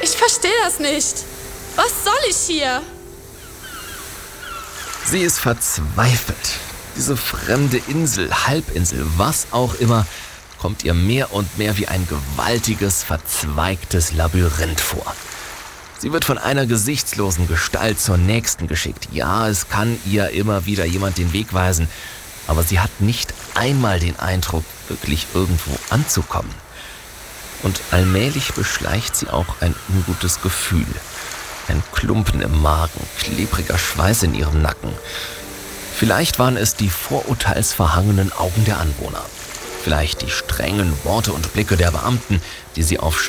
Ich verstehe das nicht. Was soll ich hier? Sie ist verzweifelt. Diese fremde Insel, Halbinsel, was auch immer, kommt ihr mehr und mehr wie ein gewaltiges, verzweigtes Labyrinth vor. Sie wird von einer gesichtslosen Gestalt zur nächsten geschickt. Ja, es kann ihr immer wieder jemand den Weg weisen, aber sie hat nicht einmal den Eindruck, wirklich irgendwo anzukommen. Und allmählich beschleicht sie auch ein ungutes Gefühl. Ein Klumpen im Magen, klebriger Schweiß in ihrem Nacken. Vielleicht waren es die vorurteilsverhangenen Augen der Anwohner. Vielleicht die strengen Worte und Blicke der Beamten, die sie auf